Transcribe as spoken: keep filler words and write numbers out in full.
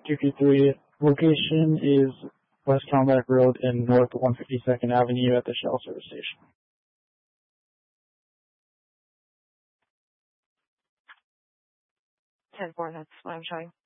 two Q three. Location is West Calmac Road and North one hundred fifty-second Avenue at the Shell service station. ten four, that's what I'm showing.